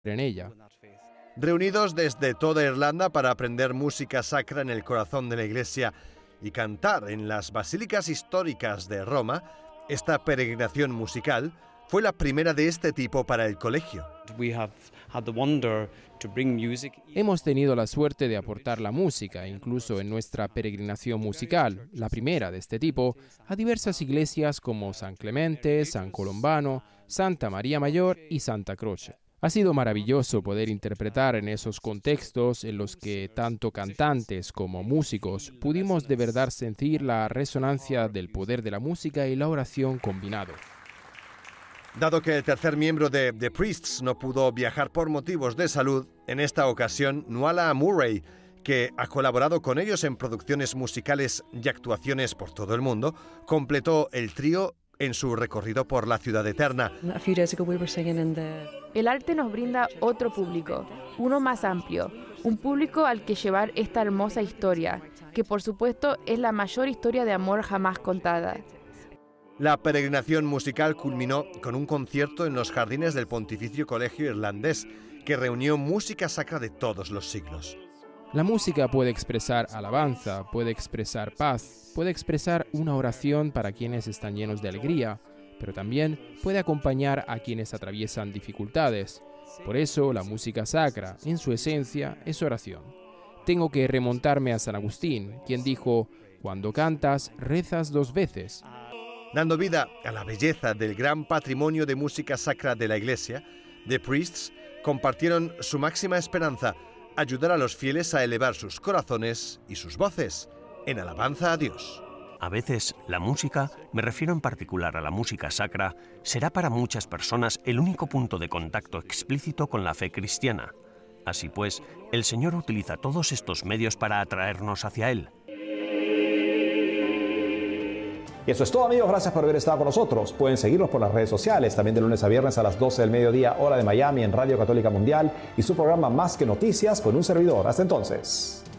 en ella. Reunidos desde toda Irlanda para aprender música sacra en el corazón de la Iglesia y cantar en las basílicas históricas de Roma, esta peregrinación musical fue la primera de este tipo para el colegio. Hemos tenido la suerte de aportar la música, incluso en nuestra peregrinación musical, la primera de este tipo, a diversas iglesias como San Clemente, San Colombano, Santa María Mayor y Santa Croce. Ha sido maravilloso poder interpretar en esos contextos en los que tanto cantantes como músicos pudimos de verdad sentir la resonancia del poder de la música y la oración combinado. Dado que el tercer miembro de The Priests no pudo viajar por motivos de salud, en esta ocasión Nuala Murray, que ha colaborado con ellos en producciones musicales y actuaciones por todo el mundo, completó el trío en su recorrido por la ciudad eterna. El arte nos brinda otro público, uno más amplio, un público al que llevar esta hermosa historia, que por supuesto es la mayor historia de amor jamás contada. La peregrinación musical culminó con un concierto en los jardines del Pontificio Colegio Irlandés, que reunió música sacra de todos los siglos. La música puede expresar alabanza, puede expresar paz, puede expresar una oración para quienes están llenos de alegría, pero también puede acompañar a quienes atraviesan dificultades. Por eso, la música sacra, en su esencia, es oración. Tengo que remontarme a San Agustín, quien dijo: «Cuando cantas, rezas 2 veces». Dando vida a la belleza del gran patrimonio de música sacra de la Iglesia, The Priests compartieron su máxima esperanza: ayudar a los fieles a elevar sus corazones y sus voces en alabanza a Dios. A veces, la música, me refiero en particular a la música sacra, será para muchas personas el único punto de contacto explícito con la fe cristiana. Así pues, el Señor utiliza todos estos medios para atraernos hacia Él. Y eso es todo, amigos. Gracias por haber estado con nosotros. Pueden seguirnos por las redes sociales, también de lunes a viernes a las 12 del mediodía, hora de Miami, en Radio Católica Mundial, y su programa Más que Noticias con un servidor. Hasta entonces.